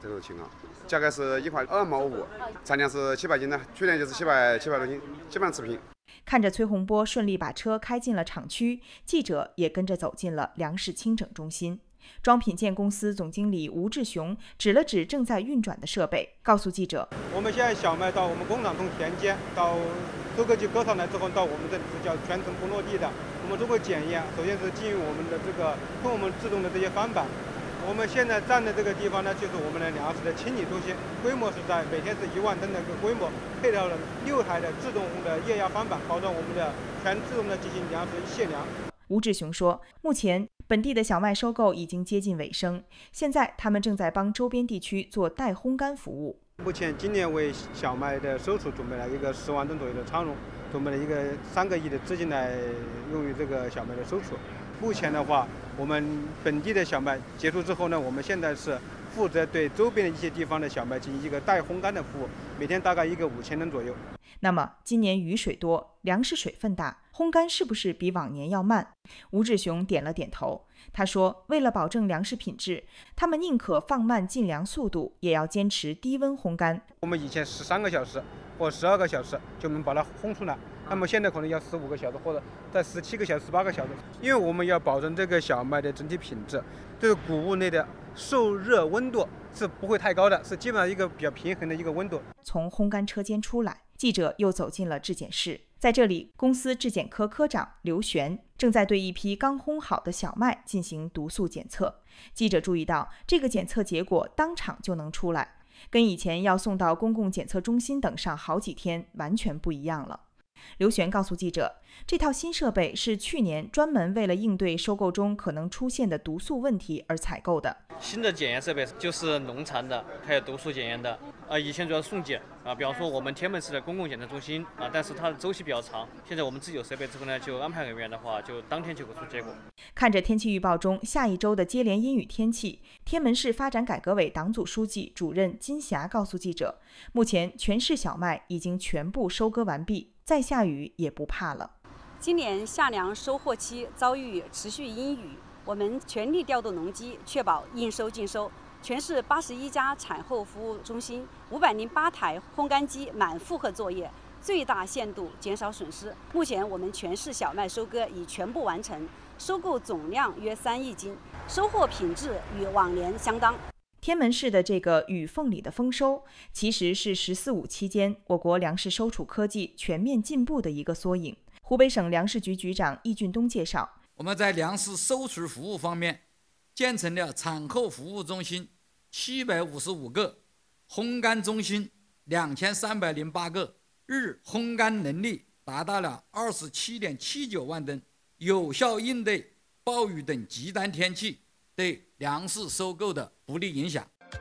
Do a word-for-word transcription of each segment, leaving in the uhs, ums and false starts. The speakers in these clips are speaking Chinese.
这种情况。价格是一块二毛五，产量是七百斤的，去年就是七百七百多斤，基本上持平。 看着崔洪波顺利把车开进了厂区，记者也跟着走进了粮食清整中心。装品件公司总经理吴志雄指了指正在运转的设备，告诉记者：“ 我们现在小麦到我们工厂从田间到收割机割上来之后，到我们这里是叫全程不落地的。我们通过检验，首先是进入我们的这个跟我们制动的这些翻板。我们现在站的这个地方呢，就是我们的粮食的清理中心，规模是在每天是一万吨的一个规模，配套了六台的自动的液压翻板，保证我们的全自动的进行粮食卸粮。” 吴志雄说，目前本地的小麦收购已经接近尾声，现在他们正在帮周边地区做代烘干服务。 目前今年为小麦的收储准备了一个十万吨左右的仓容，准备了一个三个亿的资金来用于这个小麦的收储。目前的话，我们本地的小麦结束之后呢，我们现在是负责对周边的一些地方的小麦进行一个代烘干的服务，每天大概一个五千吨左右。 那么今年雨水多，粮食水分大，烘干是不是比往年要慢？吴志雄点了点头。他说，为了保证粮食品质，他们宁可放慢进粮速度，也要坚持低温烘干。 我们以前十三个小时或十二个小时就能把它烘出来，那么现在可能要十五个小时或者在十七个小时、十八个小时，因为我们要保证这个小麦的整体品质，这个谷物内的受热温度是不会太高的，是基本上一个比较平衡的一个温度。 从烘干车间出来，记者又走进了质检室，在这里，公司质检科科长刘璇正在对一批刚烘好的小麦进行毒素检测。记者注意到，这个检测结果当场就能出来，跟以前要送到公共检测中心等上好几天完全不一样了。刘璇告诉记者，这套新设备是去年专门为了应对收购中可能出现的毒素问题而采购的。 新的检验设备就是农残的，还有毒素检验的。呃，以前主要送检啊，比方说我们天门市的公共检测中心啊，但是它的周期比较长。现在我们自己有设备之后呢，就安排人员的话，就当天就会出结果。 看着天气预报中下一周的接连阴雨天气，天门市发展改革委党组书记、主任金霞告诉记者，目前全市小麦已经全部收割完毕，再下雨也不怕了。 今年夏粮收获期遭遇持续阴雨，我们全力调动农机，确保应收尽收。全市八十一家产后服务中心，五百零八台烘干机满负荷作业，最大限度减少损失。目前我们全市小麦收割已全部完成，收购总量约三亿斤，收获品质与往年相当。 天门市的这个雨缝里的丰收，其实是“十四五”期间我国粮食收储科技全面进步的一个缩影。湖北省粮食局局长易俊东介绍， 我们在粮食收储服务方面，建成了产后服务中心七百五十五个，烘干中心两千三百零八个，日烘干能力达到了二十七点七九万吨，有效应对暴雨等极端天气对糧食收購的不利影響。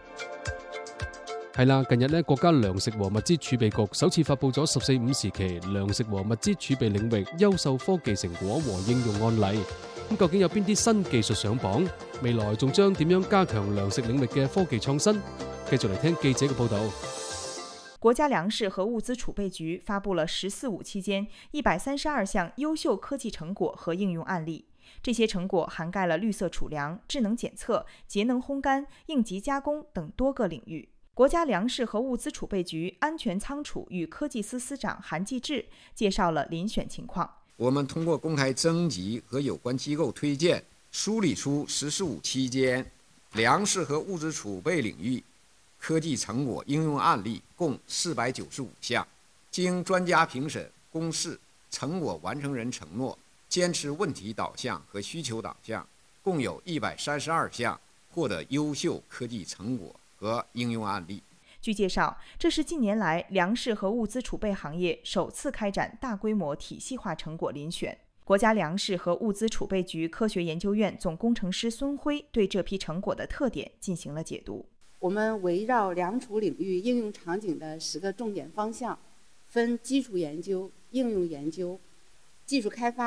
係啦，近日咧，國家糧食和物資儲備局首次發布咗十四五時期糧食和物資儲備領域優秀科技成果和應用案例。咁究竟有邊啲新技術上榜？未來仲將點樣加強糧食領域嘅科技創新？繼續嚟聽記者嘅報導。 國家糧食和物資儲備局發布了“十四五”期間一百三十二項優秀科技成果和應用案例。這些成果涵蓋了綠色儲糧、智能檢測、節能烘乾、應急加工等多個領域。國家糧食和物資儲備局安全倉儲與科技司司長韓繼志介紹了遴選情況。 我們通過公開徵集和有關機構推薦，梳理出“十四五”期間糧食和物資儲備領域科技成果應用案例共四百九十五項，經專家評審、公示、成果完成人承諾、堅持問題導向和需求導向，共有一百三十二項獲得優秀科技成果和應用案例。 據介紹，這是近年來糧食和物資儲備行業首次開展大規模體系化成果遴選。國家糧食和物資儲備局科學研究院總工程師孫輝對這批成果的特點進行了解讀。 我們圍繞糧儲領域應用場景的十個重點方向，分基礎研究、應用研究、技術開發